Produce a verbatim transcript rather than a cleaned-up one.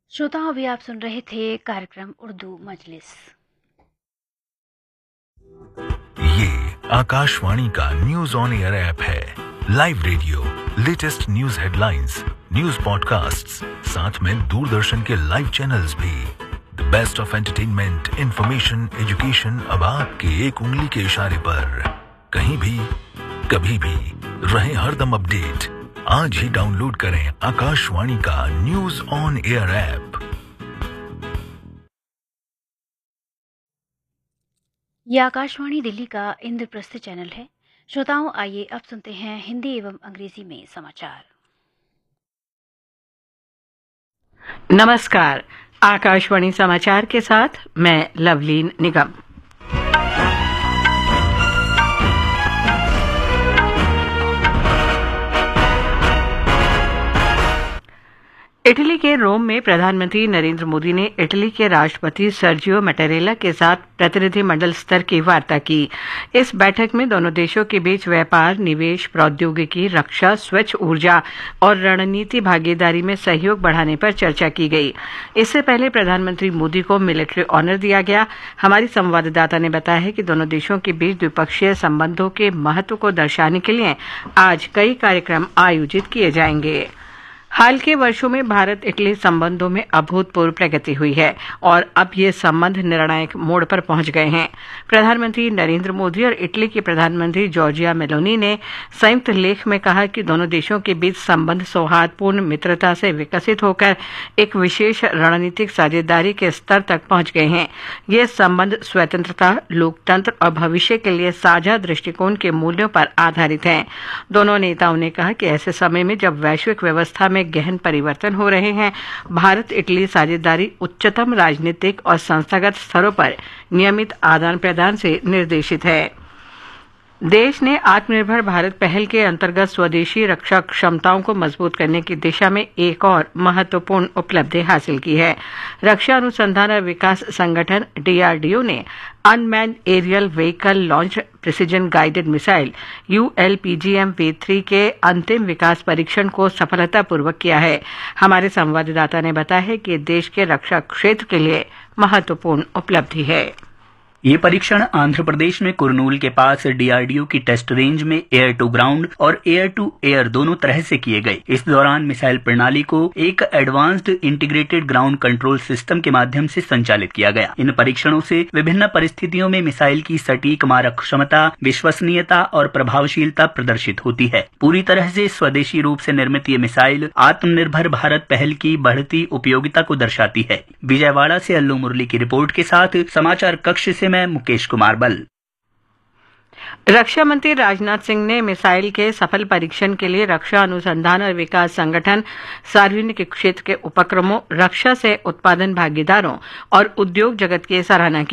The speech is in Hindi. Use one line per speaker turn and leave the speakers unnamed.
श्रोताओं, अभी आप सुन रहे थे कार्यक्रम उर्दू मजलिस।
ये आकाशवाणी का न्यूज ऑन एयर ऐप है। Live radio, latest news headlines, news podcasts, साथ में दूरदर्शन के लाइव चैनल्स भी। The best of entertainment, information, education अब आपके एक उंगली के इशारे पर। कहीं भी, कभी भी, रहे हरदम अपडेट। आज ही डाउनलोड करें आकाशवाणी का न्यूज ऑन एयर ऐप।
यह आकाशवाणी दिल्ली का इंद्रप्रस्थ चैनल है। श्रोताओं, आइए अब सुनते हैं हिंदी एवं अंग्रेजी में समाचार।
नमस्कार, आकाशवाणी समाचार के साथ मैं लवलीन निगम। इटली के रोम में प्रधानमंत्री नरेंद्र मोदी ने इटली के राष्ट्रपति सर्जियो मैटेरेला के साथ प्रतिनिधिमंडल स्तर की वार्ता की। इस बैठक में दोनों देशों के बीच व्यापार, निवेश, प्रौद्योगिकी, रक्षा, स्वच्छ ऊर्जा और रणनीति भागीदारी में सहयोग बढ़ाने पर चर्चा की गई। इससे पहले प्रधानमंत्री मोदी को मिलिट्री ऑनर दिया गया। हमारी संवाददाता ने बताया है कि दोनों देशों के बीच द्विपक्षीय संबंधों के महत्व को दर्शाने के लिए आज कई कार्यक्रम आयोजित किए जाएंगे। हाल के वर्षों में भारत इटली संबंधों में अभूतपूर्व प्रगति हुई है और अब ये संबंध निर्णायक मोड़ पर पहुंच गए हैं। प्रधानमंत्री नरेंद्र मोदी और इटली की प्रधानमंत्री जॉर्जिया मेलोनी ने संयुक्त लेख में कहा कि दोनों देशों के बीच संबंध सौहार्दपूर्ण मित्रता से विकसित होकर एक विशेष रणनीतिक साझेदारी के स्तर तक पहुंच गए हैं। ये संबंध स्वतंत्रता, लोकतंत्र और भविष्य के लिए साझा दृष्टिकोण के मूल्यों पर आधारित हैं। दोनों नेताओं ने कहा कि ऐसे समय में जब वैश्विक व्यवस्था में गहन परिवर्तन हो रहे हैं, भारत इटली साझेदारी उच्चतम राजनीतिक और संस्थागत स्तरों पर नियमित आदान प्रदान से निर्देशित है। देश ने आत्मनिर्भर भारत पहल के अंतर्गत स्वदेशी रक्षा क्षमताओं को मजबूत करने की दिशा में एक और महत्वपूर्ण उपलब्धि हासिल की है। रक्षा अनुसंधान और विकास संगठन डी आर डी ओ ने unmanned aerial vehicle launch precision guided missile U L P G M we three के अंतिम विकास परीक्षण को सफलतापूर्वक किया है। हमारे संवाददाता ने बताया है कि देश के रक्षा क्षेत्र के लिए महत्वपूर्ण उपलब्धि है।
ये परीक्षण आंध्र प्रदेश में कुरनूल के पास डी आर डी ओ की टेस्ट रेंज में एयर टू ग्राउंड और एयर टू एयर दोनों तरह से किए गए। इस दौरान मिसाइल प्रणाली को एक advanced integrated ground control system के माध्यम से संचालित किया गया। इन परीक्षणों से विभिन्न परिस्थितियों में मिसाइल की सटीक मारक क्षमता, विश्वसनीयता और प्रभावशीलता प्रदर्शित होती है। पूरी तरह से स्वदेशी रूप से निर्मित ये मिसाइल आत्मनिर्भर भारत पहल की बढ़ती उपयोगिता को दर्शाती है। विजयवाड़ा से अल्लू मुरली की रिपोर्ट के साथ समाचार कक्ष से मैं मुकेश कुमार बल।
रक्षा मंत्री राजनाथ सिंह ने मिसाइल के सफल परीक्षण के लिए रक्षा अनुसंधान और विकास संगठन, सार्वजनिक क्षेत्र के उपक्रमों, रक्षा से उत्पादन भागीदारों और उद्योग जगत की सराहना की।